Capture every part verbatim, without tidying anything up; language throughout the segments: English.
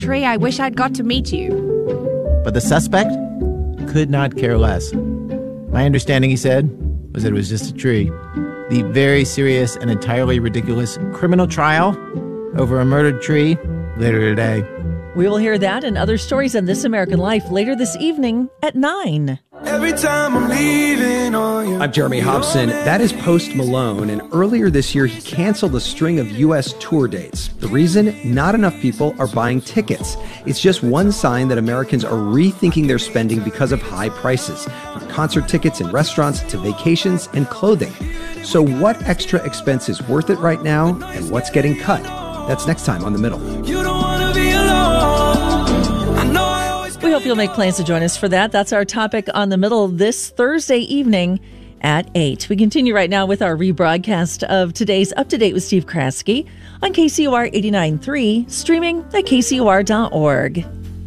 Trey, I wish I'd got to meet you. But the suspect could not care less. My understanding, he said, was that it was just a tree. The very serious and entirely ridiculous criminal trial over a murdered tree later today. We will hear that and other stories on This American Life later this evening at nine. Every time I'm leaving on you. I'm Jeremy Hobson. That is Post Malone, and earlier this year he canceled a string of U S tour dates. The reason? Not enough people are buying tickets. It's just one sign that Americans are rethinking their spending because of high prices, from concert tickets and restaurants to vacations and clothing. So what extra expense is worth it right now, and what's getting cut? That's next time on The Middle. You don't want to be alone. I know I always... We hope you'll make plans to join us for that. That's our topic on The Middle this Thursday evening at eight. We continue right now with our rebroadcast of today's Up to Date with Steve Kraske on K C O R eighty-nine point three, streaming at K C O R dot org.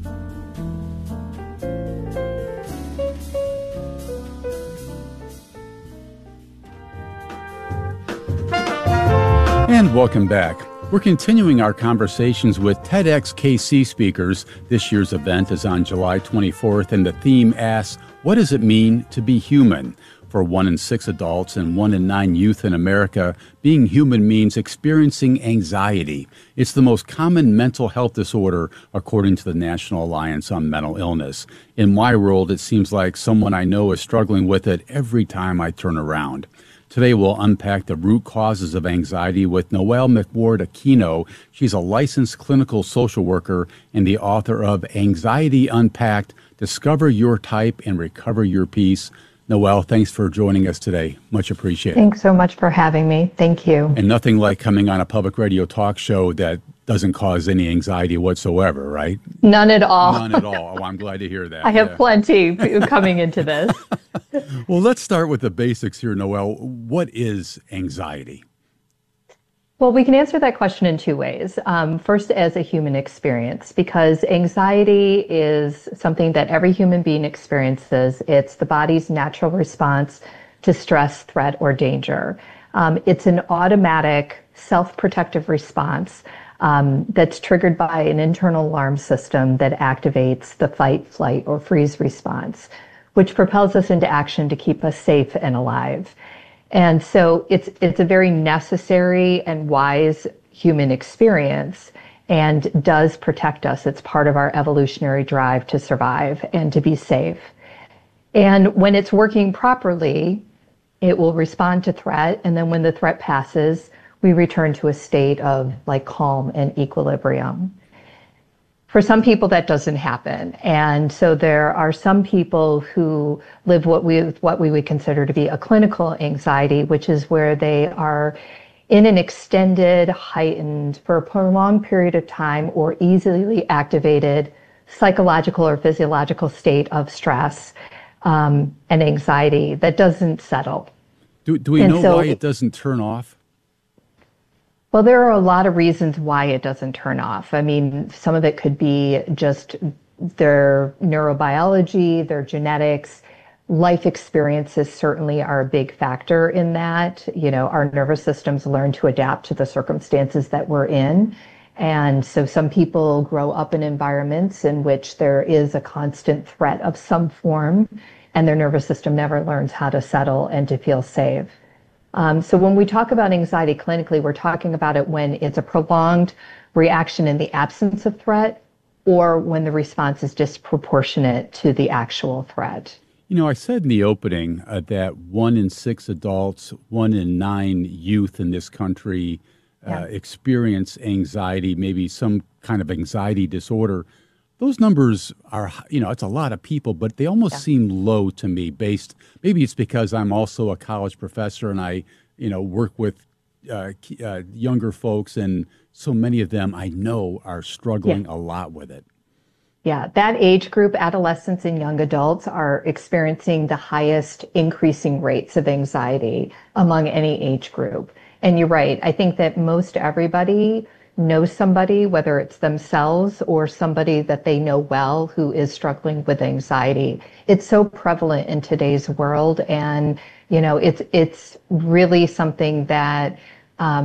And welcome back. We're continuing our conversations with TEDxKC speakers. This year's event is on July twenty-fourth, and the theme asks, what does it mean to be human? For one in six adults and one in nine youth in America, being human means experiencing anxiety. It's the most common mental health disorder, according to the National Alliance on Mental Illness. In my world, it seems like someone I know is struggling with it every time I turn around. Today, we'll unpack the root causes of anxiety with Noelle McWard-Aquino. She's a licensed clinical social worker and the author of Anxiety Unpacked, Discover Your Type and Recover Your Peace. Noelle, thanks for joining us today. Much appreciated. Thanks so much for having me. Thank you. And nothing like coming on a public radio talk show that doesn't cause any anxiety whatsoever, right? None at all. None at all. Oh, I'm glad to hear that. I have yeah. plenty coming into this. Well, let's start with the basics here, Noelle. What is anxiety? Well, we can answer that question in two ways. Um, first, as a human experience, because anxiety is something that every human being experiences. It's the body's natural response to stress, threat, or danger. Um, it's an automatic self-protective response um, that's triggered by an internal alarm system that activates the fight, flight, or freeze response, which propels us into action to keep us safe and alive. And so it's it's a very necessary and wise human experience and does protect us. It's part of our evolutionary drive to survive and to be safe. And when it's working properly, it will respond to threat. And then when the threat passes, we return to a state of like calm and equilibrium. For some people, that doesn't happen. And so there are some people who live what we what we would consider to be a clinical anxiety, which is where they are in an extended, heightened, for a prolonged period of time or easily activated psychological or physiological state of stress um, and anxiety that doesn't settle. Do, do we and know so, why it doesn't turn off? Well, there are a lot of reasons why it doesn't turn off. I mean, some of it could be just their neurobiology, their genetics. Life experiences certainly are a big factor in that. You know, our nervous systems learn to adapt to the circumstances that we're in. And so some people grow up in environments in which there is a constant threat of some form, and their nervous system never learns how to settle and to feel safe. Um, so when we talk about anxiety clinically, we're talking about it when it's a prolonged reaction in the absence of threat or when the response is disproportionate to the actual threat. You know, I said in the opening uh, that one in six adults, one in nine youth in this country uh, yeah. experience anxiety, maybe some kind of anxiety disorder. Those numbers are, you know, it's a lot of people, but they almost yeah. seem low to me based, maybe it's because I'm also a college professor and I, you know, work with uh, uh, younger folks, and so many of them I know are struggling yeah. a lot with it. Yeah, that age group, adolescents and young adults, are experiencing the highest increasing rates of anxiety among any age group. And you're right, I think that most everybody know somebody, whether it's themselves or somebody that they know well who is struggling with anxiety. It's so prevalent in today's world, and you know, it's it's really something that um,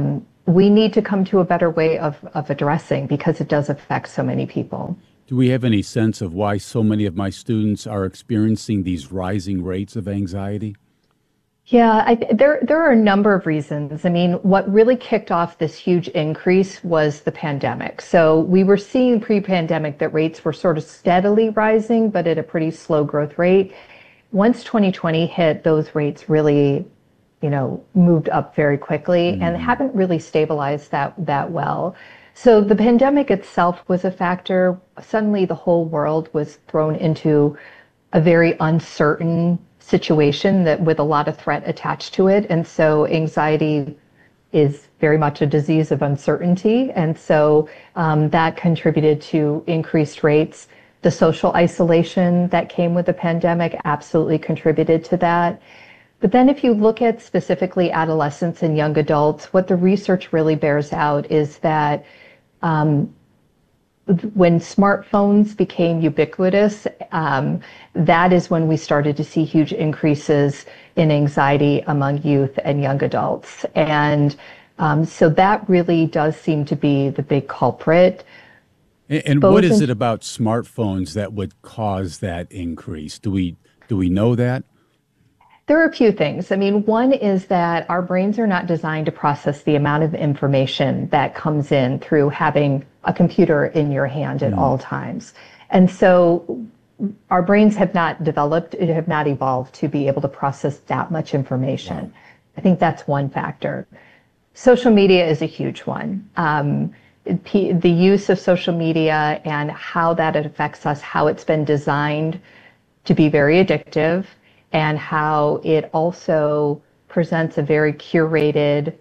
we need to come to a better way of, of addressing because it does affect so many people. Do we have any sense of why so many of my students are experiencing these rising rates of anxiety? Yeah, I, there there are a number of reasons. I mean, what really kicked off this huge increase was the pandemic. So we were seeing pre-pandemic that rates were sort of steadily rising, but at a pretty slow growth rate. Once twenty twenty hit, those rates really, you know, moved up very quickly mm. and haven't really stabilized that that well. So the pandemic itself was a factor. Suddenly the whole world was thrown into a very uncertain situation that with a lot of threat attached to it. And so anxiety is very much a disease of uncertainty. And so um, that contributed to increased rates. The social isolation that came with the pandemic absolutely contributed to that. But then if you look at specifically adolescents and young adults, what the research really bears out is that um, when smartphones became ubiquitous, um, that is when we started to see huge increases in anxiety among youth and young adults. And um, so that really does seem to be the big culprit. And, and what is in, it about smartphones that would cause that increase? Do we do we know that? There are a few things. I mean, one is that our brains are not designed to process the amount of information that comes in through having a computer in your hand at mm. all times. And so our brains have not developed, have not evolved to be able to process that much information. Wow. I think that's one factor. Social media is a huge one. Um, the use of social media and how that affects us, how it's been designed to be very addictive, and how it also presents a very curated,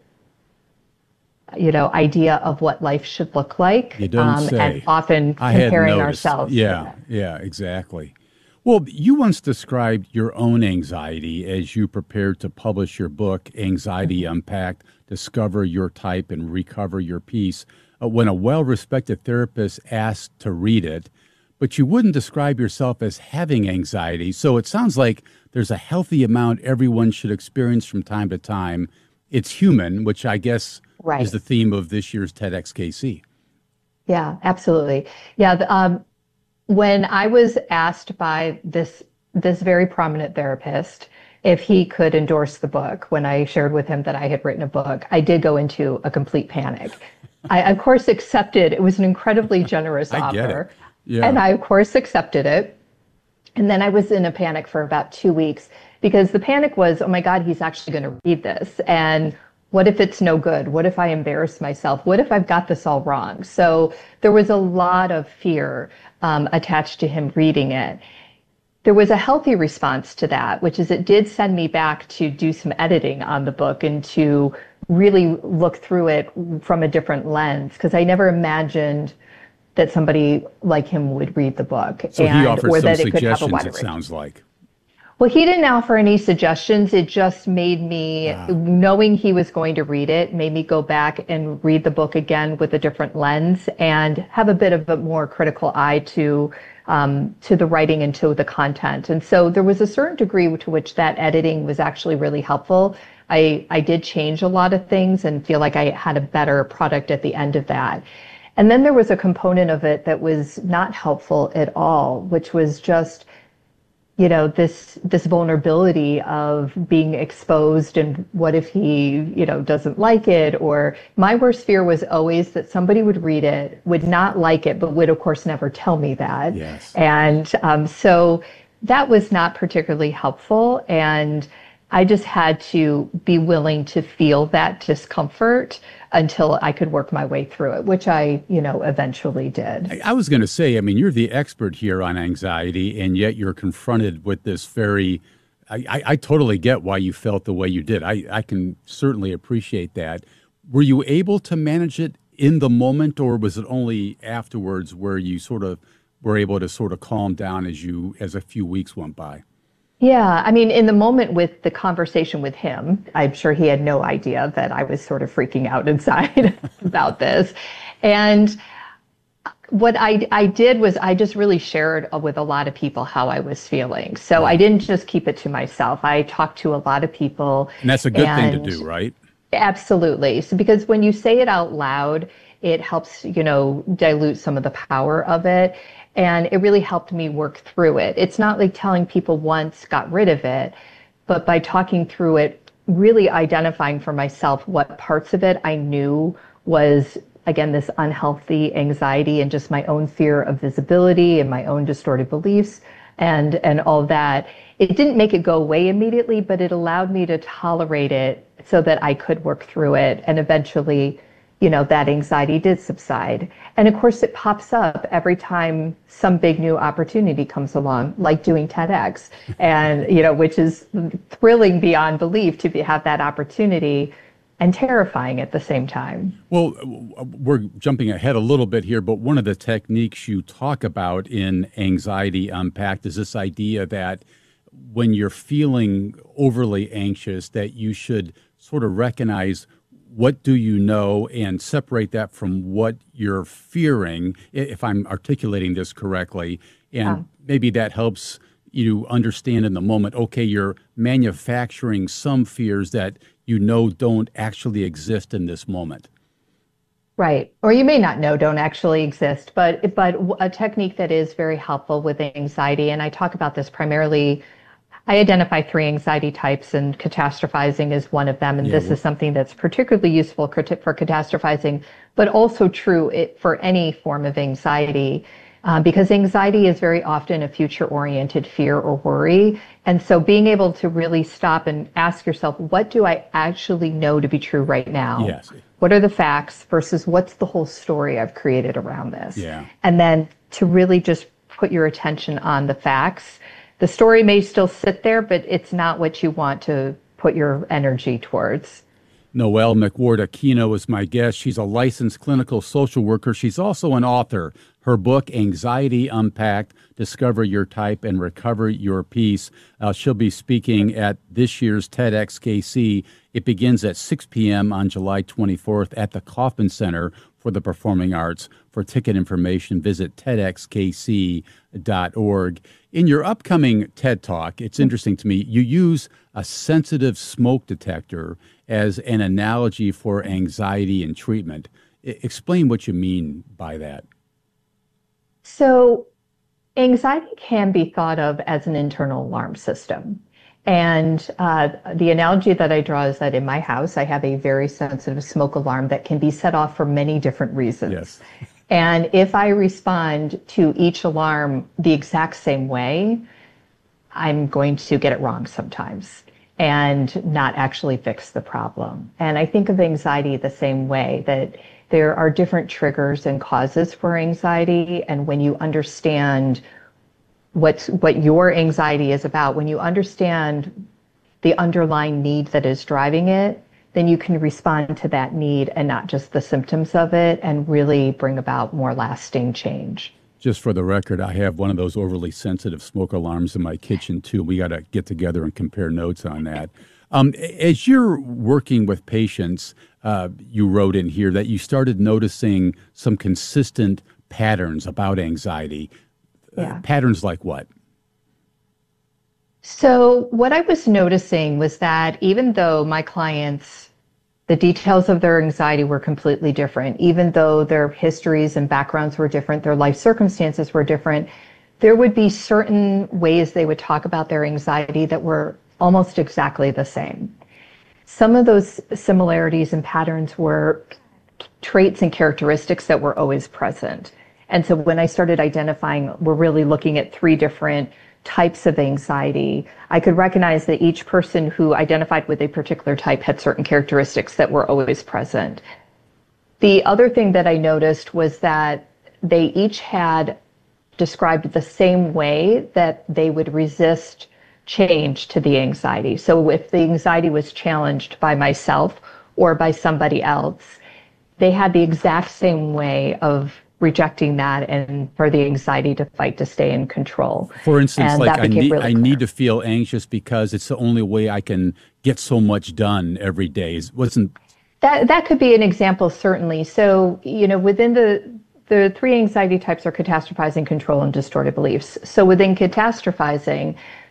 you know, idea of what life should look like. You don't um, say. And often I comparing ourselves. Yeah, yeah, exactly. Well, you once described your own anxiety as you prepared to publish your book, Anxiety Unpacked, Discover Your Type and Recover Your Peace, uh, when a well-respected therapist asked to read it, but you wouldn't describe yourself as having anxiety. So it sounds like there's a healthy amount everyone should experience from time to time. It's human, which I guess right. is the theme of this year's TEDxKC. Yeah, absolutely. Yeah, the, um, when I was asked by this this very prominent therapist if he could endorse the book, when I shared with him that I had written a book, I did go into a complete panic. I, of course, accepted. It was an incredibly generous I offer. Get it. Yeah. And I, of course, accepted it. And then I was in a panic for about two weeks because the panic was, oh my God, he's actually going to read this. And what if it's no good? What if I embarrass myself? What if I've got this all wrong? So there was a lot of fear um, attached to him reading it. There was a healthy response to that, which is it did send me back to do some editing on the book and to really look through it from a different lens, because I never imagined that somebody like him would read the book. So and, he offered or some that it could have a suggestions, wider it range. sounds like. Well, he didn't offer any suggestions. It just made me, ah. knowing he was going to read it, made me go back and read the book again with a different lens and have a bit of a more critical eye to um, to the writing and to the content. And so there was a certain degree to which that editing was actually really helpful. I, I did change a lot of things and feel like I had a better product at the end of that. And then there was a component of it that was not helpful at all, which was just, you know, this this vulnerability of being exposed, and what if he, you know, doesn't like it? Or my worst fear was always that somebody would read it, would not like it, but would, of course, never tell me that. Yes. And um, so that was not particularly helpful. And I just had to be willing to feel that discomfort until I could work my way through it, which I, you know, eventually did. I, I was going to say, I mean, you're the expert here on anxiety, and yet you're confronted with this very, I, I, I totally get why you felt the way you did. I, I can certainly appreciate that. Were you able to manage it in the moment, or was it only afterwards where you sort of were able to sort of calm down as you, as a few weeks went by? Yeah, I mean, in the moment with the conversation with him, I'm sure he had no idea that I was sort of freaking out inside about this. And what I, I did was I just really shared with a lot of people how I was feeling. So I didn't just keep it to myself. I talked to a lot of people. And that's a good and, thing to do, right? Absolutely. So because when you say it out loud, it helps, you know, dilute some of the power of it. And it really helped me work through it. It's not like telling people once got rid of it, but by talking through it, really identifying for myself what parts of it I knew was, again, this unhealthy anxiety and just my own fear of visibility and my own distorted beliefs and, and all that. It didn't make it go away immediately, but it allowed me to tolerate it so that I could work through it. And eventually, you know, that anxiety did subside. And of course, it pops up every time some big new opportunity comes along, like doing TEDx, and, you know, which is thrilling beyond belief to be, have that opportunity and terrifying at the same time. Well, we're jumping ahead a little bit here, but one of the techniques you talk about in Anxiety Unpacked is this idea that when you're feeling overly anxious, that you should sort of recognize what do you know and separate that from what you're fearing, if I'm articulating this correctly. And yeah. maybe that helps you understand in the moment, okay, you're manufacturing some fears that you know don't actually exist in this moment. Right. Or you may not know don't actually exist, but but a technique that is very helpful with anxiety, and I talk about this primarily, I identify three anxiety types, and catastrophizing is one of them. And yeah, this well, is something that's particularly useful for catastrophizing, but also true for any form of anxiety. Um, because anxiety is very often a future-oriented fear or worry. And so being able to really stop and ask yourself, what do I actually know to be true right now? Yes. What are the facts versus what's the whole story I've created around this? Yeah. And then to really just put your attention on the facts. The story may still sit there, but it's not what you want to put your energy towards. Noelle McWard-Aquino is my guest. She's a licensed clinical social worker. She's also an author. Her book, Anxiety Unpacked, Discover Your Type and Recover Your Peace. Uh, she'll be speaking at this year's TEDxKC. It begins at six p.m. on July twenty-fourth at the Kauffman Center for the Performing Arts. For ticket information, visit ted x k c dot org. In your upcoming TED Talk, it's interesting to me, you use a sensitive smoke detector as an analogy for anxiety and treatment. I- explain what you mean by that. So anxiety can be thought of as an internal alarm system. And uh, the analogy that I draw is that in my house, I have a very sensitive smoke alarm that can be set off for many different reasons. Yes. And if I respond to each alarm the exact same way, I'm going to get it wrong sometimes and not actually fix the problem. And I think of anxiety the same way, that there are different triggers and causes for anxiety. And when you understand what's, what your anxiety is about, when you understand the underlying need that is driving it, then you can respond to that need and not just the symptoms of it, and really bring about more lasting change. Just for the record, I have one of those overly sensitive smoke alarms in my kitchen, too. We got to get together and compare notes on that. Um, as you're working with patients, uh, you wrote in here that you started noticing some consistent patterns about anxiety. Yeah. Uh, patterns like what? So what I was noticing was that even though my clients, the details of their anxiety were completely different, even though their histories and backgrounds were different, their life circumstances were different, there would be certain ways they would talk about their anxiety that were almost exactly the same. Some of those similarities and patterns were traits and characteristics that were always present. And so when I started identifying, we're really looking at three different types of anxiety, I could recognize that each person who identified with a particular type had certain characteristics that were always present. The other thing that I noticed was that they each had described the same way that they would resist change to the anxiety. So if the anxiety was challenged by myself or by somebody else, they had the exact same way of rejecting that and for the anxiety to fight to stay in control. For instance, and like I need really I need to feel anxious because it's the only way I can get so much done every day. Wasn't that that could be an example, certainly. So, you know, within the the three anxiety types are catastrophizing, control, and distorted beliefs. So within catastrophizing,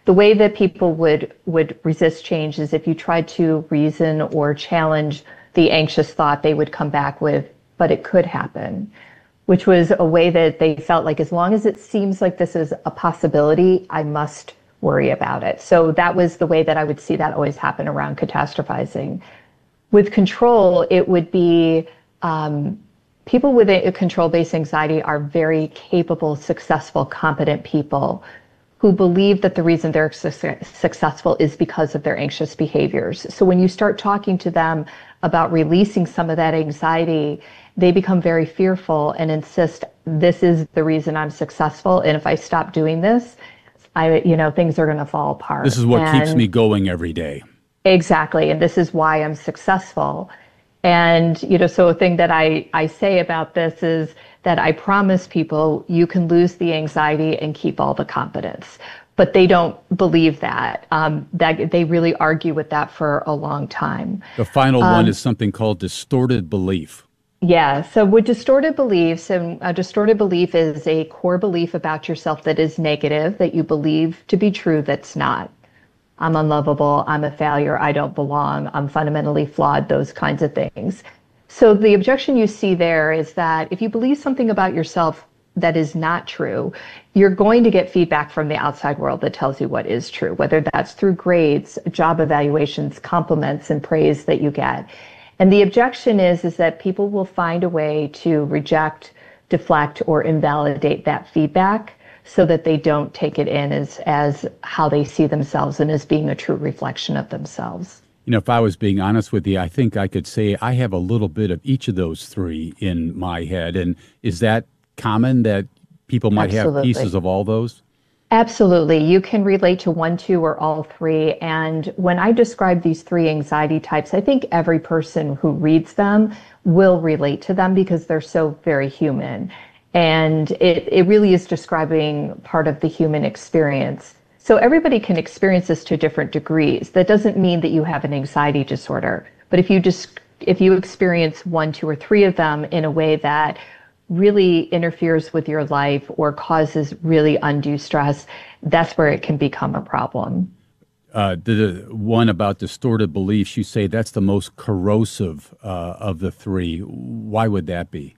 the way that people would would resist change is if you tried to reason or challenge the anxious thought, they would come back with, but it could happen, which was a way that they felt like as long as it seems like this is a possibility, I must worry about it. So that was the way that I would see that always happen around catastrophizing. With control, it would be um, people with a control-based anxiety are very capable, successful, competent people who believe that the reason they're su- successful is because of their anxious behaviors. So when you start talking to them about releasing some of that anxiety, they become very fearful and insist, this is the reason I'm successful. And if I stop doing this, I, you know, things are going to fall apart. This is what and keeps me going every day. Exactly. And this is why I'm successful. And, you know, so a thing that I, I say about this is that I promise people you can lose the anxiety and keep all the confidence. But they don't believe that. Um, that they really argue with that for a long time. The final um, one is something called distorted belief. Yeah. So with distorted beliefs, and a distorted belief is a core belief about yourself that is negative, that you believe to be true that's not. I'm unlovable, I'm a failure, I don't belong, I'm fundamentally flawed, those kinds of things. So the objection you see there is that if you believe something about yourself that is not true, you're going to get feedback from the outside world that tells you what is true, whether that's through grades, job evaluations, compliments, and praise that you get. And the objection is, is that people will find a way to reject, deflect, or invalidate that feedback, so that they don't take it in as, as how they see themselves and as being a true reflection of themselves. You know, if I was being honest with you, I think I could say I have a little bit of each of those three in my head. And is that common that people might Absolutely. have pieces of all those? Absolutely. You can relate to one, two, or all three. And when I describe these three anxiety types, I think every person who reads them will relate to them because they're so very human. And it, it really is describing part of the human experience. So everybody can experience this to different degrees. That doesn't mean that you have an anxiety disorder. But if you just if you experience one, two, or three of them in a way that really interferes with your life or causes really undue stress, that's where it can become a problem. Uh, the one about distorted beliefs, you say that's the most corrosive uh, of the three. Why would that be?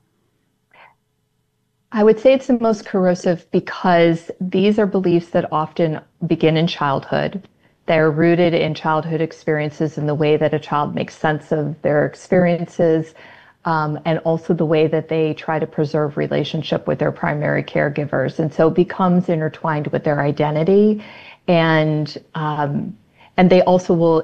I would say it's the most corrosive because these are beliefs that often begin in childhood. They're rooted in childhood experiences and the way that a child makes sense of their experiences, um, and also the way that they try to preserve relationship with their primary caregivers. And so it becomes intertwined with their identity. And, um, and they also will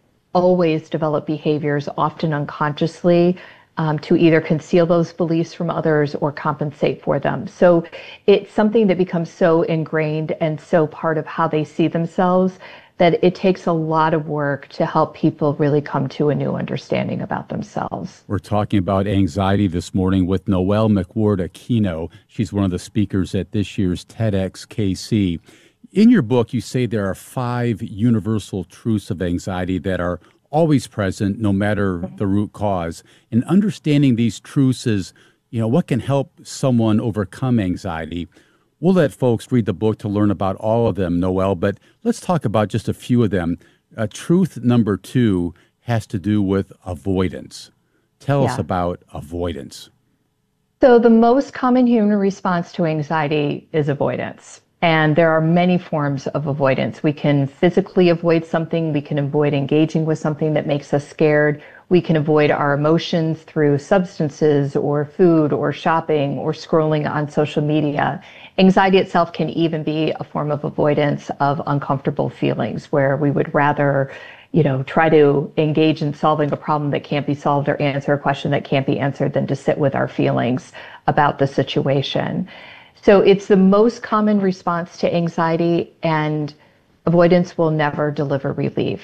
always develop behaviors, often unconsciously, Um, to either conceal those beliefs from others or compensate for them. So it's something that becomes so ingrained and so part of how they see themselves that it takes a lot of work to help people really come to a new understanding about themselves. We're talking about anxiety this morning with Noelle McWhorter-Aquino. She's one of the speakers at this year's TEDxKC. In your book, you say there are five universal truths of anxiety that are always present, no matter the root cause. And understanding these truths is, you know, what can help someone overcome anxiety. We'll let folks read the book to learn about all of them, Noelle, but let's talk about just a few of them. Uh, truth number two has to do with avoidance. Tell Yeah. us about avoidance. So the most common human response to anxiety is avoidance. And there are many forms of avoidance. We can physically avoid something. We can avoid engaging with something that makes us scared. We can avoid our emotions through substances or food or shopping or scrolling on social media. Anxiety itself can even be a form of avoidance of uncomfortable feelings where we would rather, you know, try to engage in solving a problem that can't be solved or answer a question that can't be answered than to sit with our feelings about the situation. So it's the most common response to anxiety, and avoidance will never deliver relief.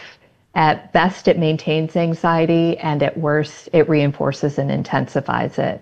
At best, it maintains anxiety, and at worst, it reinforces and intensifies it.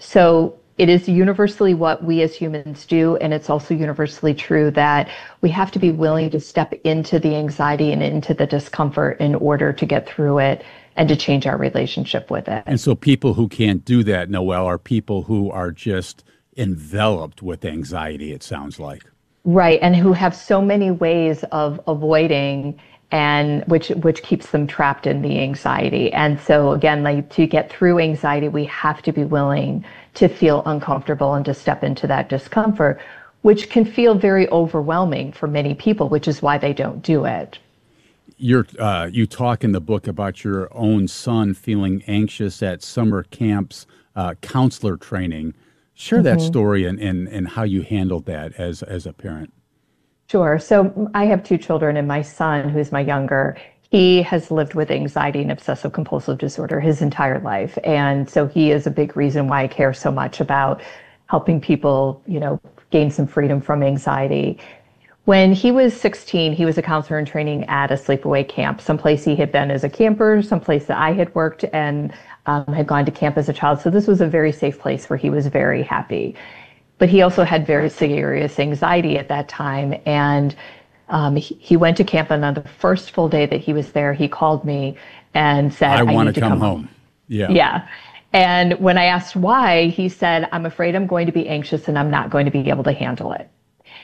So it is universally what we as humans do, and it's also universally true that we have to be willing to step into the anxiety and into the discomfort in order to get through it and to change our relationship with it. And so people who can't do that, Noelle, are people who are just enveloped with anxiety, it sounds like. Right, and who have so many ways of avoiding, and which which keeps them trapped in the anxiety. And so again, like to get through anxiety, we have to be willing to feel uncomfortable and to step into that discomfort, which can feel very overwhelming for many people, which is why they don't do it. You're, uh, you talk in the book about your own son feeling anxious at summer camp's uh, counselor training. Share mm-hmm. that story and, and, and how you handled that as, as a parent. Sure. So I have two children, and my son, who's my younger, he has lived with anxiety and obsessive compulsive disorder his entire life. And so he is a big reason why I care so much about helping people, you know, gain some freedom from anxiety. When he was sixteen, he was a counselor in training at a sleepaway camp, someplace he had been as a camper, someplace that I had worked and um, had gone to camp as a child. So this was a very safe place where he was very happy. But he also had very serious anxiety at that time. And um, he, he went to camp, and on the first full day that he was there, he called me and said, I, I want need to come, come home. home. Yeah. Yeah. And when I asked why, he said, I'm afraid I'm going to be anxious and I'm not going to be able to handle it.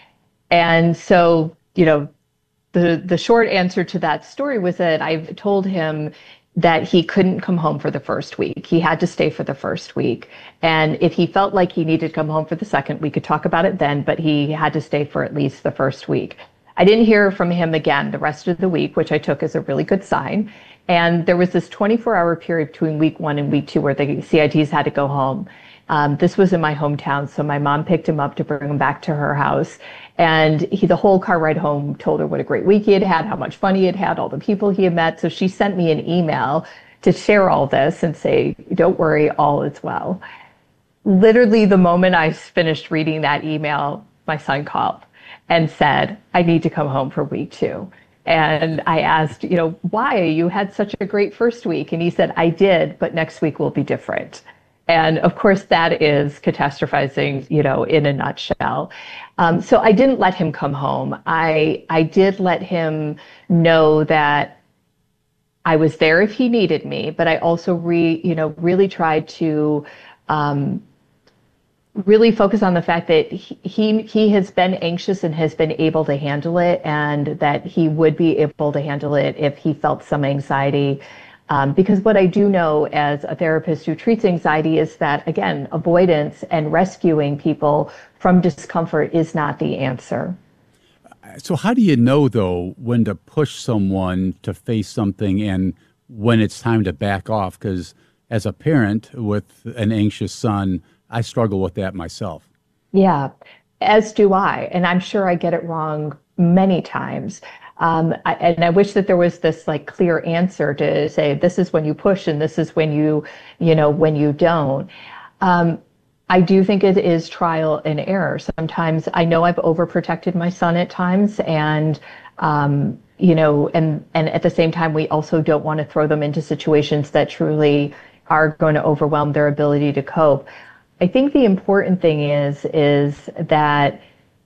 And so, you know, the, the short answer to that story was that I've told him that he couldn't come home for the first week. He had to stay for the first week. And if he felt like he needed to come home for the second, we could talk about it then, but he had to stay for at least the first week. I didn't hear from him again the rest of the week, which I took as a really good sign. And there was this twenty-four hour period between week one and week two where the C I Ts had to go home. Um, this was in my hometown, so my mom picked him up to bring him back to her house. And he, the whole car ride home, told her what a great week he had had, how much fun he had had, all the people he had met. So she sent me an email to share all this and say, don't worry, all is well. Literally the moment I finished reading that email, my son called and said, I need to come home for week two. And I asked, you know, why? You had such a great first week. And he said, I did, but next week will be different. And of course, that is catastrophizing, you know, in a nutshell. Um, so I didn't let him come home. I I did let him know that I was there if he needed me, but I also re, you know, really tried to um, really focus on the fact that he, he he has been anxious and has been able to handle it, and that he would be able to handle it if he felt some anxiety. Um, because what I do know as a therapist who treats anxiety is that, again, avoidance and rescuing people from discomfort is not the answer. So how do you know, though, when to push someone to face something and when it's time to back off? Because as a parent with an anxious son, I struggle with that myself. Yeah, as do I. And I'm sure I get it wrong many times. Um, I, and I wish that there was this like clear answer to say, this is when you push and this is when you, you know, when you don't. Um, I do think it is trial and error. Sometimes I know I've overprotected my son at times, and, um, you know, and, and at the same time, we also don't want to throw them into situations that truly are going to overwhelm their ability to cope. I think the important thing is, is that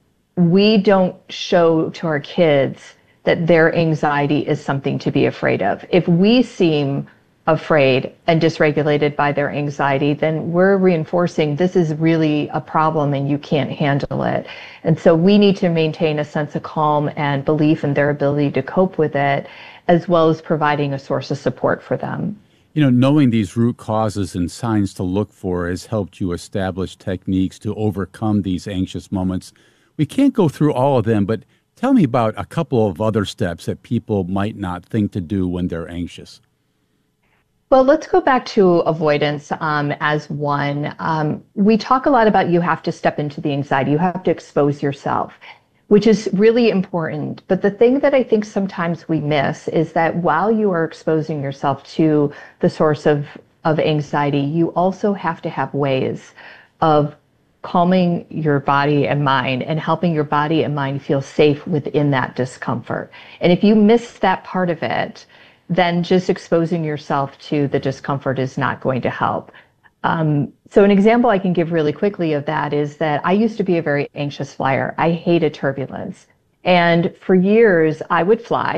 we don't show to our kids that their anxiety is something to be afraid of. If we seem afraid and dysregulated by their anxiety, then we're reinforcing this is really a problem and you can't handle it. And so we need to maintain a sense of calm and belief in their ability to cope with it, as well as providing a source of support for them. You know, knowing these root causes and signs to look for has helped you establish techniques to overcome these anxious moments. We can't go through all of them, but tell me about a couple of other steps that people might not think to do when they're anxious. Well, let's go back to avoidance um, as one. Um, we talk a lot about you have to step into the anxiety. You have to expose yourself, which is really important. But the thing that I think sometimes we miss is that while you are exposing yourself to the source of, of anxiety, you also have to have ways of calming your body and mind and helping your body and mind feel safe within that discomfort. And if you miss that part of it, then just exposing yourself to the discomfort is not going to help. Um, so an example I can give really quickly of that is that I used to be a very anxious flyer. I hated turbulence. And for years I would fly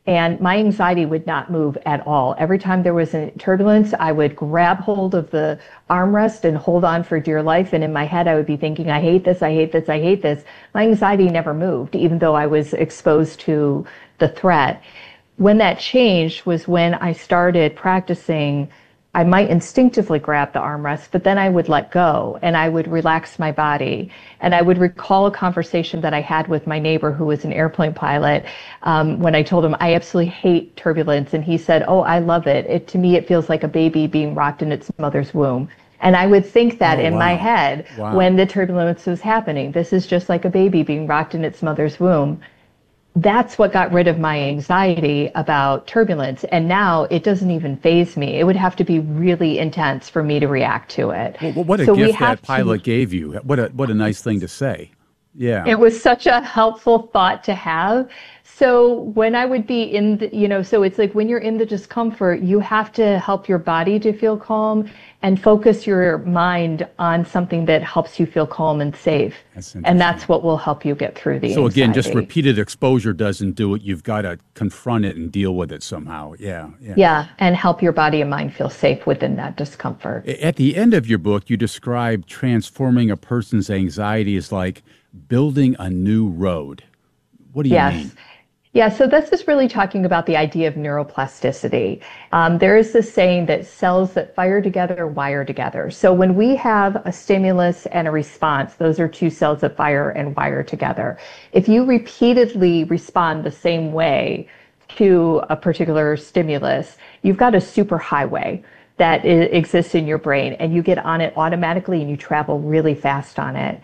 And my anxiety would not move at all. Every time there was a turbulence, I would grab hold of the armrest and hold on for dear life. And in my head, I would be thinking, I hate this, I hate this, I hate this. My anxiety never moved, even though I was exposed to the threat. When that changed was when I started practicing. I might instinctively grab the armrest, but then I would let go and I would relax my body. And I would recall a conversation that I had with my neighbor who was an airplane pilot um, when I told him I absolutely hate turbulence. And he said, oh, I love it. It to me, it feels like a baby being rocked in its mother's womb. And I would think that oh, in wow. my head wow. when the turbulence was happening. This is just like a baby being rocked in its mother's womb. That's what got rid of my anxiety about turbulence. And now it doesn't even faze me. It would have to be really intense for me to react to it. Well, what a so gift that to, pilot gave you. What a what a nice thing to say. Yeah. It was such a helpful thought to have. So when I would be in the, you know, so it's like when you're in the discomfort, you have to help your body to feel calm and focus your mind on something that helps you feel calm and safe. That's and that's what will help you get through the So anxiety. again, just repeated exposure doesn't do it. You've got to confront it and deal with it somehow. Yeah, yeah. Yeah, and help your body and mind feel safe within that discomfort. At the end of your book, you describe transforming a person's anxiety as like building a new road. What do you yes. mean? Yeah, so this is really talking about the idea of neuroplasticity. Um, there is this saying that cells that fire together wire together. So when we have a stimulus and a response, those are two cells that fire and wire together. If you repeatedly respond the same way to a particular stimulus, you've got a superhighway that I- exists in your brain, and you get on it automatically and you travel really fast on it.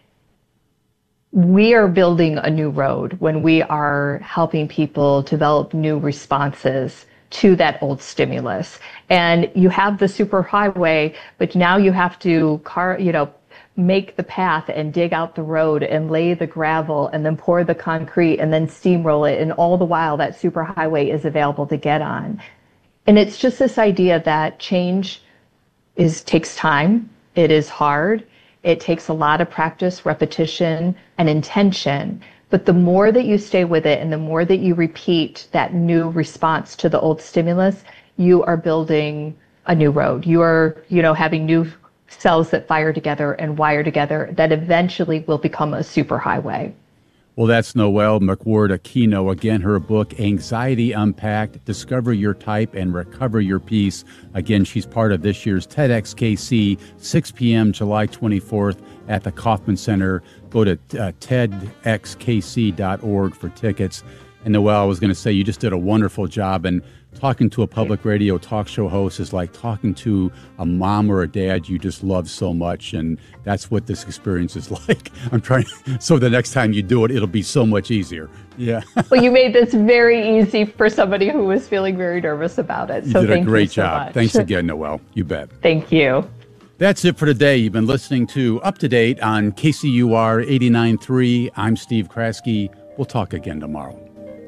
We are building a new road when we are helping people develop new responses to that old stimulus. And you have the superhighway, but now you have to car, you know, make the path and dig out the road and lay the gravel and then pour the concrete and then steamroll it. And all the while that superhighway is available to get on. And it's just this idea that change is takes time. It is hard. It takes a lot of practice, repetition, and intention. But the more that you stay with it and the more that you repeat that new response to the old stimulus, you are building a new road. You are, you know, having new cells that fire together and wire together that eventually will become a superhighway. Well, that's Noelle McWhirter-Aquino. Again, her book, Anxiety Unpacked, Discover Your Type and Recover Your Peace. Again, she's part of this year's TEDxKC, six p.m., July twenty-fourth at the Kauffman Center. Go to uh, ted x k c dot org for tickets. And Noelle, I was going to say, you just did a wonderful job. And talking to a public radio talk show host is like talking to a mom or a dad you just love so much. And that's what this experience is like. I'm trying, so the next time you do it, it'll be so much easier. Yeah. Well, you made this very easy for somebody who was feeling very nervous about it. You So did a thank great you so job. much. Thanks again, Noelle. You bet. Thank you. That's it for today. You've been listening to Up to Date on K C U R eighty-nine point three. I'm Steve Kraske. We'll talk again tomorrow.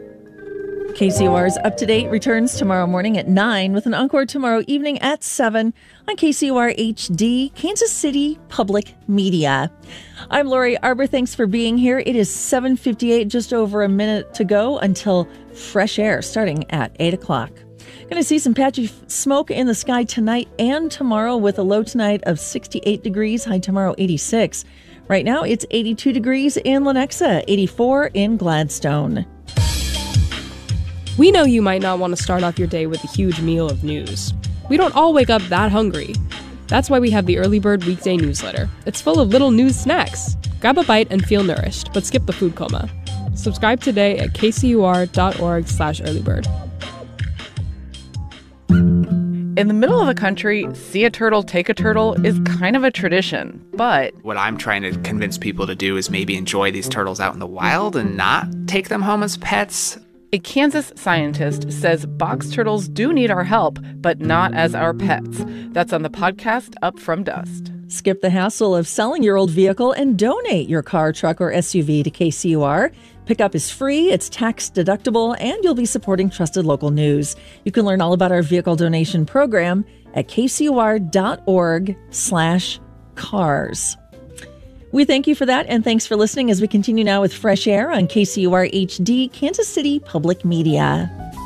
K C U R's Up to Date returns tomorrow morning at nine with an encore tomorrow evening at seven on K C U R H D, Kansas City Public Media. I'm Lori Arbor. Thanks for being here. It is seven fifty-eight, just over a minute to go until fresh air starting at eight o'clock. Going to see some patchy smoke in the sky tonight and tomorrow with a low tonight of sixty-eight degrees, high tomorrow eighty-six. Right now it's eighty-two degrees in Lenexa, eighty-four in Gladstone. We know you might not want to start off your day with a huge meal of news. We don't all wake up that hungry. That's why we have the Early Bird Weekday newsletter. It's full of little news snacks. Grab a bite and feel nourished, but skip the food coma. Subscribe today at k c u r dot org slash earlybird. In the middle of a country, see a turtle, take a turtle is kind of a tradition, but what I'm trying to convince people to do is maybe enjoy these turtles out in the wild and not take them home as pets. a Kansas scientist says box turtles do need our help, but not as our pets. That's on the podcast Up From Dust. Skip the hassle of selling your old vehicle and donate your car, truck, or S U V to K C U R. Pickup is free, it's tax deductible, and you'll be supporting trusted local news. You can learn all about our vehicle donation program at k c u r dot org slash cars. We thank you for that, and thanks for listening as we continue now with Fresh Air on K C U R H D, Kansas City Public Media.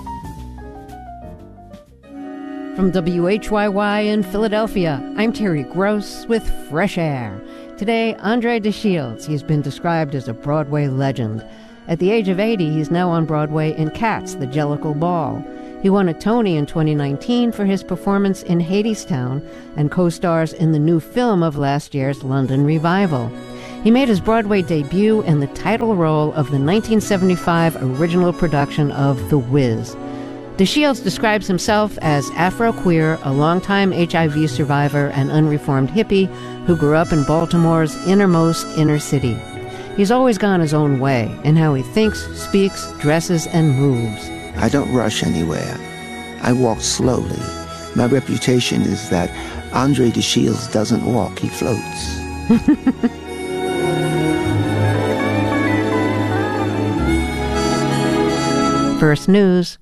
From W H Y Y in Philadelphia, I'm Terry Gross with Fresh Air. Today, Andre DeShields. He's been described as a Broadway legend. At the age of eighty, he's now on Broadway in Cats, the Jellicle Ball. He won a Tony in twenty nineteen for his performance in Hadestown and co-stars in the new film of last year's London Revival. He made his Broadway debut in the title role of the nineteen seventy-five original production of The Wiz. DeShields describes himself as Afro-queer, a longtime H I V survivor and unreformed hippie who grew up in Baltimore's innermost inner city. He's always gone his own way in how he thinks, speaks, dresses, and moves. I don't rush anywhere. I walk slowly. My reputation is that Andre DeShields doesn't walk, he floats. First News.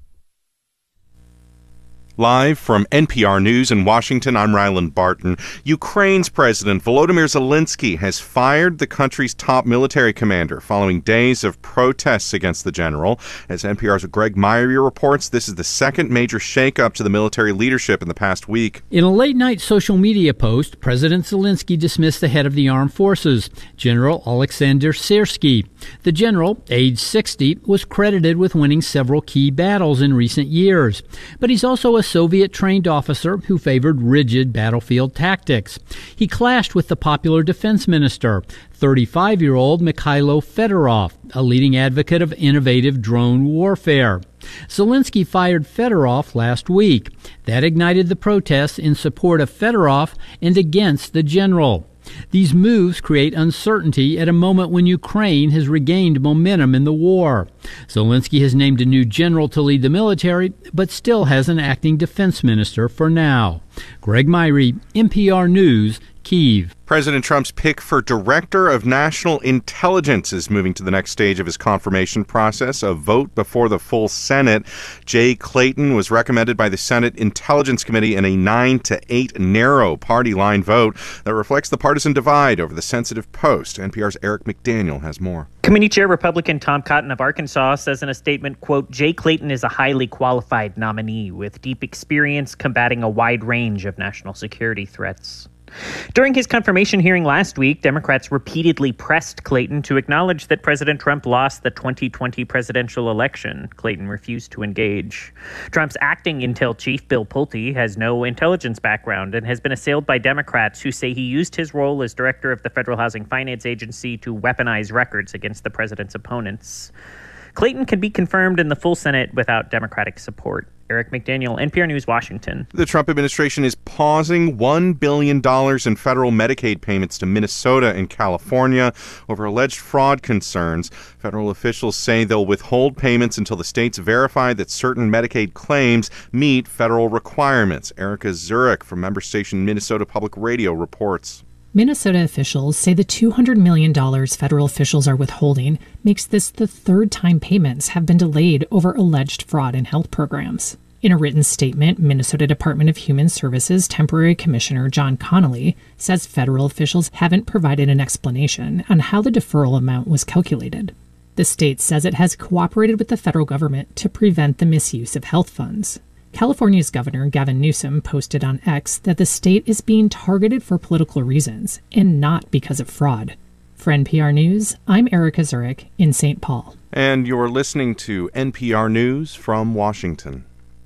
Live from N P R News in Washington, I'm Ryland Barton. Ukraine's President Volodymyr Zelensky has fired the country's top military commander following days of protests against the general. As N P R's Greg Myrie reports, this is the second major shakeup to the military leadership in the past week. In a late-night social media post, President Zelensky dismissed the head of the armed forces, General Alexander Syrsky. The general, age sixty, was credited with winning several key battles in recent years, but he's also a Soviet-trained officer who favored rigid battlefield tactics. He clashed with the popular defense minister, thirty-five-year-old Mikhailo Fedorov, a leading advocate of innovative drone warfare. Zelensky fired Fedorov last week. That ignited the protests in support of Fedorov and against the general. These moves create uncertainty at a moment when Ukraine has regained momentum in the war. Zelensky has named a new general to lead the military, but still has an acting defense minister for now. Greg Myrie, N P R News, Kyiv. President Trump's pick for Director of National Intelligence is moving to the next stage of his confirmation process, a vote before the full Senate. Jay Clayton was recommended by the Senate Intelligence Committee in a nine to eight narrow party line vote that reflects the partisan divide over the sensitive post. N P R's Eric McDaniel has more. Committee Chair Republican Tom Cotton of Arkansas says in a statement, quote, Jay Clayton is a highly qualified nominee with deep experience combating a wide range of national security threats. During his confirmation hearing last week, Democrats repeatedly pressed Clayton to acknowledge that President Trump lost the twenty twenty presidential election. Clayton refused to engage. Trump's acting intel chief, Bill Pulte, has no intelligence background and has been assailed by Democrats who say he used his role as director of the Federal Housing Finance Agency to weaponize records against the president's opponents. Clayton can be confirmed in the full Senate without Democratic support. Eric McDaniel, N P R News, Washington. The Trump administration is pausing one billion dollars in federal Medicaid payments to Minnesota and California over alleged fraud concerns. Federal officials say they'll withhold payments until the states verify that certain Medicaid claims meet federal requirements. Erica Zurich from member station Minnesota Public Radio reports. Minnesota officials say the two hundred million dollars federal officials are withholding makes this the third time payments have been delayed over alleged fraud in health programs. In a written statement, Minnesota Department of Human Services Temporary Commissioner John Connolly says federal officials haven't provided an explanation on how the deferral amount was calculated. The state says it has cooperated with the federal government to prevent the misuse of health funds. California's Governor Gavin Newsom posted on X that the state is being targeted for political reasons and not because of fraud. For N P R News, I'm Erica Zurich in Saint Paul. And you're listening to N P R News from Washington.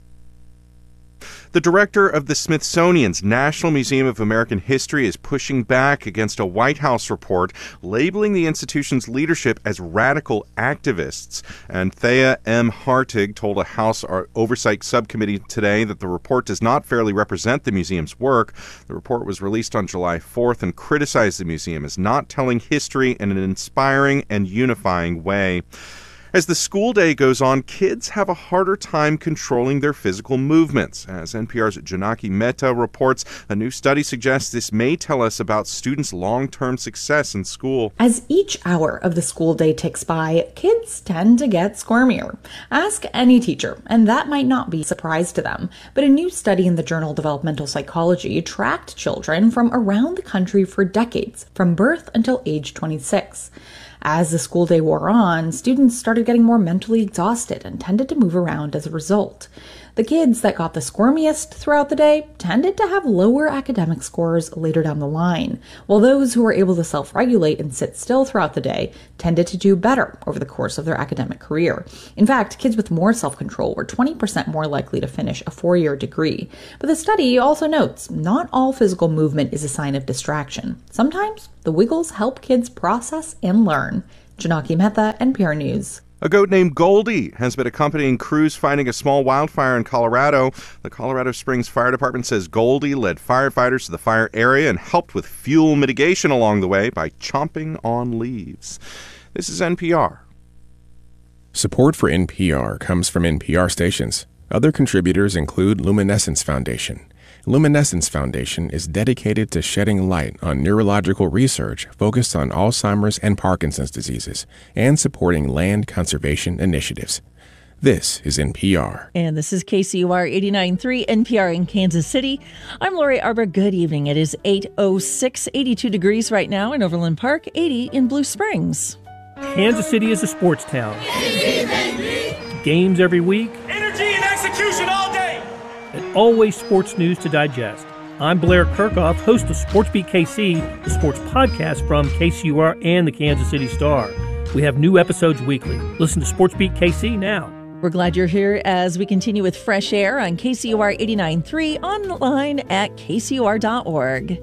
The director of the Smithsonian's National Museum of American History is pushing back against a White House report labeling the institution's leadership as radical activists. And Thea M. Hartig told a House Oversight Subcommittee today that the report does not fairly represent the museum's work. The report was released on July fourth and criticized the museum as not telling history in an inspiring and unifying way. As the school day goes on, kids have a harder time controlling their physical movements. As N P R's Janaki Mehta reports, a new study suggests this may tell us about students' long-term success in school. As each hour of the school day ticks by, kids tend to get squirmier. Ask any teacher, and that might not be a surprise to them. But a new study in the journal Developmental Psychology tracked children from around the country for decades, from birth until age twenty-six. As the school day wore on, students started getting more mentally exhausted and tended to move around as a result. The kids that got the squirmiest throughout the day tended to have lower academic scores later down the line, while those who were able to self-regulate and sit still throughout the day tended to do better over the course of their academic career. In fact, kids with more self-control were twenty percent more likely to finish a four-year degree. But the study also notes not all physical movement is a sign of distraction. Sometimes the wiggles help kids process and learn. Janaki Mehta, N P R News. A goat named Goldie has been accompanying crews fighting a small wildfire in Colorado. The Colorado Springs Fire Department says Goldie led firefighters to the fire area and helped with fuel mitigation along the way by chomping on leaves. This is N P R. Support for N P R comes from N P R stations. Other contributors include Luminescence Foundation. Luminescence Foundation is dedicated to shedding light on neurological research focused on Alzheimer's and Parkinson's diseases and supporting land conservation initiatives. This is N P R. And this is K C U R eighty-nine point three N P R in Kansas City. I'm Lori Arbor. Good evening. It is eight oh six, eighty-two degrees right now in Overland Park, eighty in Blue Springs. Kansas City is a sports town. Games every week. Energy and execution all day. And always sports news to digest. I'm Blair Kirchhoff, host of Sports Beat K C, the sports podcast from K C U R and the Kansas City Star. We have new episodes weekly. Listen to Sports Beat K C now. We're glad you're here as we continue with Fresh Air on K C U R eighty-nine point three, online at k c u r dot org.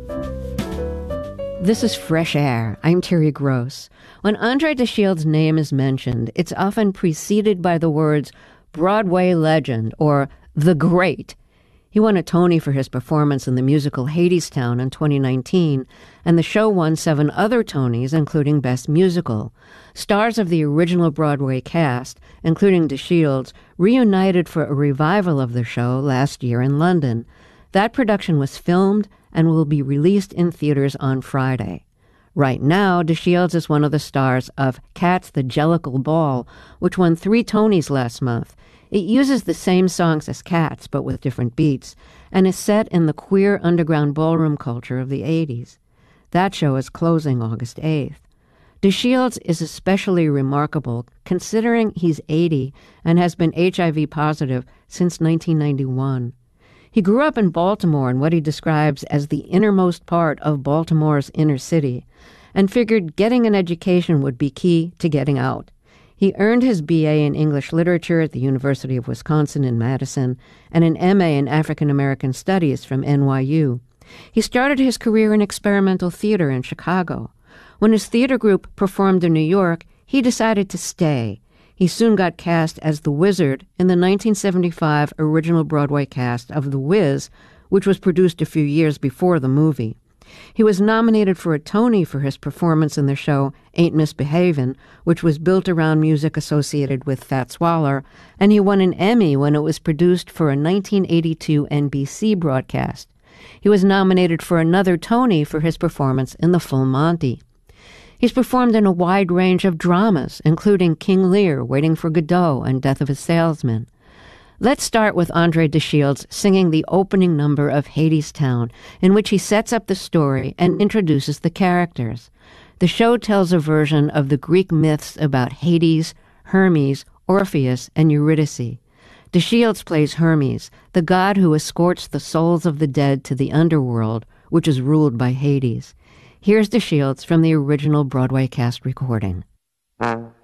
This is Fresh Air. I'm Terry Gross. When Andre DeShields' name is mentioned, it's often preceded by the words Broadway legend or the great. He won a Tony for his performance in the musical Hadestown in twenty nineteen, and the show won seven other Tonys, including Best Musical. Stars of the original Broadway cast, including DeShields, reunited for a revival of the show last year in London. That production was filmed and will be released in theaters on Friday. Right now, DeShields is one of the stars of Cats the Jellicle Ball, which won three Tonys last month. It uses the same songs as Cats, but with different beats, and is set in the queer underground ballroom culture of the eighties. That show is closing August eighth. DeShields is especially remarkable considering he's eighty and has been H I V positive since nineteen ninety-one. He grew up in Baltimore in what he describes as the innermost part of Baltimore's inner city, and figured getting an education would be key to getting out. He earned his B A in English Literature at the University of Wisconsin in Madison and an M A in African American Studies from N Y U. He started his career in experimental theater in Chicago. When his theater group performed in New York, he decided to stay. He soon got cast as the Wizard in the nineteen seventy-five original Broadway cast of The Wiz, which was produced a few years before the movie. He was nominated for a Tony for his performance in the show Ain't Misbehavin', which was built around music associated with Fats Waller, and he won an Emmy when it was produced for a nineteen eighty-two N B C broadcast. He was nominated for another Tony for his performance in The Full Monty. He's performed in a wide range of dramas, including King Lear, Waiting for Godot, and Death of a Salesman. Let's start with Andre DeShields singing the opening number of Hadestown, in which he sets up the story and introduces the characters. The show tells a version of the Greek myths about Hades, Hermes, Orpheus, and Eurydice. DeShields plays Hermes, the god who escorts the souls of the dead to the underworld, which is ruled by Hades. Here's DeShields from the original Broadway cast recording.